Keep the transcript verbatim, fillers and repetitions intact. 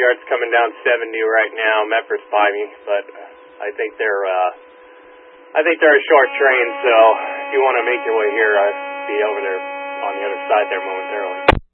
Vanguard's coming down seventy right now. Mepper's by me, but I think they're uh, I think they're a short train. So if you want to make your way here, I'll be over there on the other side there momentarily.